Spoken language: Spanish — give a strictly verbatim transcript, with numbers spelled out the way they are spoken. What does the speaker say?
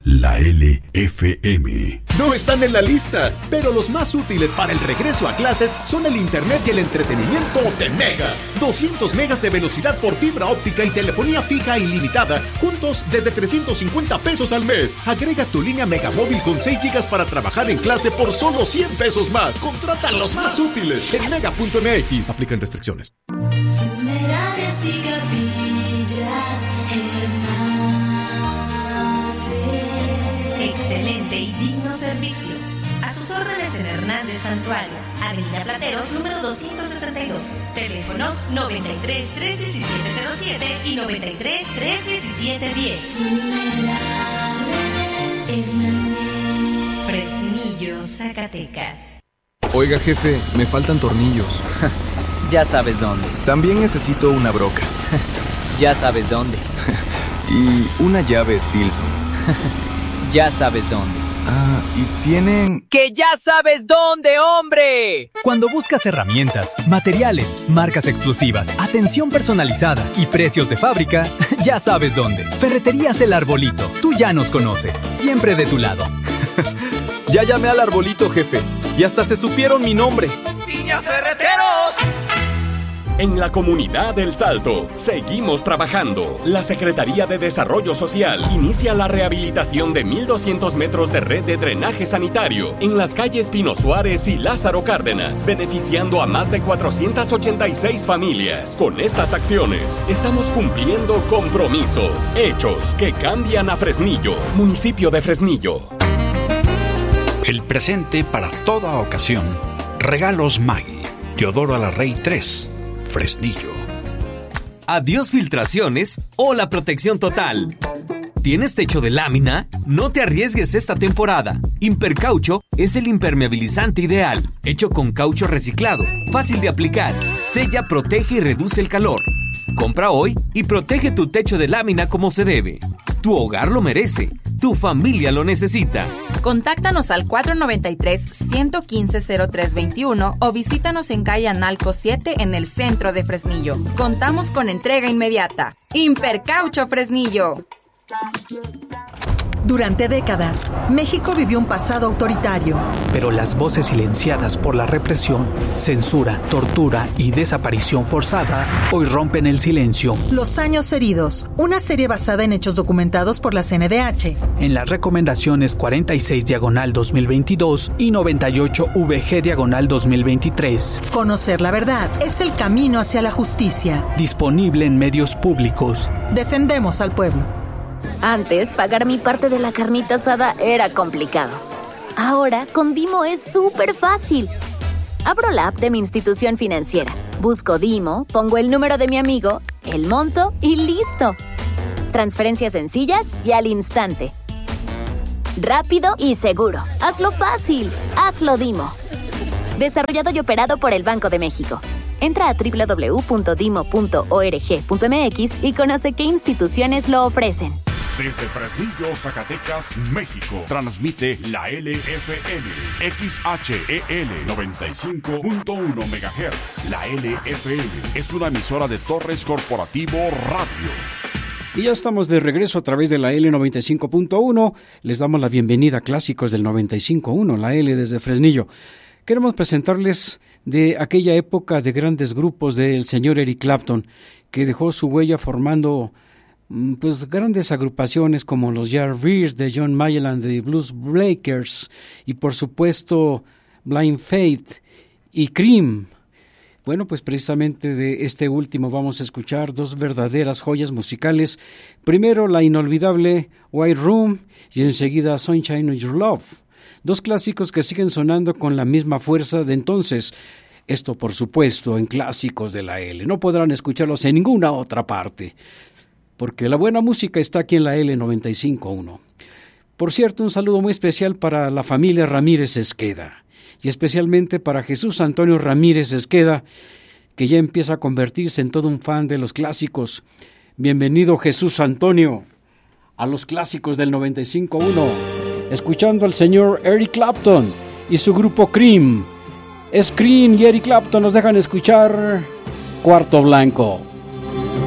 La L F M. No están en la lista, pero los más útiles para el regreso a clases son el internet y el entretenimiento de Mega. doscientos megas de velocidad por fibra óptica y telefonía fija ilimitada, juntos desde trescientos cincuenta pesos al mes. Agrega tu línea Megamóvil con seis gigas para trabajar en clase por solo cien pesos más. Contrata los más útiles en mega punto m x. Aplican restricciones. Funerales y capillas, excelente y digno servicio. A sus órdenes en Hernández Santuario, Avenida Plateros, número doscientos sesenta y dos. Teléfonos noventa y tres, tres diecisiete cero siete y noventa y tres, tres diecisiete diez. Fresnillo, Zacatecas. Oiga, jefe, me faltan tornillos. Ya sabes dónde. También necesito una broca. Ya sabes dónde. Y una llave Stilson. Ya sabes dónde. Ah, y tienen... ¡Que ya sabes dónde, hombre! Cuando buscas herramientas, materiales, marcas exclusivas, atención personalizada y precios de fábrica, ya sabes dónde. Ferreterías El Arbolito. Tú ya nos conoces. Siempre de tu lado. Ya llamé al Arbolito, jefe. Y hasta se supieron mi nombre. ¡Piña Ferreteros! En la comunidad del Salto, seguimos trabajando. La Secretaría de Desarrollo Social inicia la rehabilitación de mil doscientos metros de red de drenaje sanitario en las calles Pino Suárez y Lázaro Cárdenas, beneficiando a más de cuatrocientas ochenta y seis familias. Con estas acciones, estamos cumpliendo compromisos, hechos que cambian a Fresnillo, municipio de Fresnillo. El presente para toda ocasión. Regalos Maggi. Teodoro Alarrey tres. Fresnillo. Adiós filtraciones o la protección total. ¿Tienes techo de lámina? No te arriesgues esta temporada. Impercaucho es el impermeabilizante ideal, hecho con caucho reciclado, fácil de aplicar, sella, protege y reduce el calor. Compra hoy y protege tu techo de lámina como se debe. Tu hogar lo merece. Tu familia lo necesita. Contáctanos al cuatro nueve tres, uno uno cinco, cero tres dos uno o visítanos en calle Analco siete en el centro de Fresnillo. Contamos con entrega inmediata. Impercaucho Fresnillo. Durante décadas, México vivió un pasado autoritario. Pero las voces silenciadas por la represión, censura, tortura y desaparición forzada hoy rompen el silencio. Los años heridos, una serie basada en hechos documentados por la C N D H. En las recomendaciones cuarenta y seis diagonal dos mil veintidós y noventa y ocho V G diagonal dos mil veintitrés. Conocer la verdad es el camino hacia la justicia. Disponible en medios públicos. Defendemos al pueblo. Antes, pagar mi parte de la carnita asada era complicado. Ahora, con Dimo es súper fácil. Abro la app de mi institución financiera, busco Dimo, pongo el número de mi amigo, el monto y ¡listo! Transferencias sencillas y al instante. Rápido y seguro. Hazlo fácil. Hazlo Dimo. Desarrollado y operado por el Banco de México. Entra a doble u doble u doble u punto dimo punto org punto m x y conoce qué instituciones lo ofrecen. Desde Fresnillo, Zacatecas, México, transmite la L F M, X H E L noventa y cinco punto uno megahertz. La L F M es una emisora de Torres Corporativo Radio. Y ya estamos de regreso a través de la L noventa y cinco punto uno. Les damos la bienvenida a Clásicos del noventa y cinco punto uno, la L desde Fresnillo. Queremos presentarles de aquella época de grandes grupos del señor Eric Clapton, que dejó su huella formando pues grandes agrupaciones como los Yardbirds de John Mayall de Blues Breakers y por supuesto Blind Faith y Cream. Bueno, pues precisamente de este último vamos a escuchar dos verdaderas joyas musicales. Primero la inolvidable White Room y enseguida Sunshine of Your Love. Dos clásicos que siguen sonando con la misma fuerza de entonces. Esto, por supuesto, en Clásicos de la L. No podrán escucharlos en ninguna otra parte, porque la buena música está aquí en la L noventa y cinco punto uno. Por cierto, un saludo muy especial para la familia Ramírez Esqueda, y especialmente para Jesús Antonio Ramírez Esqueda, que ya empieza a convertirse en todo un fan de los clásicos. Bienvenido, Jesús Antonio, a los Clásicos del noventa y cinco punto uno. Escuchando al señor Eric Clapton y su grupo Cream. Es Cream y Eric Clapton nos dejan escuchar Cuarto Blanco.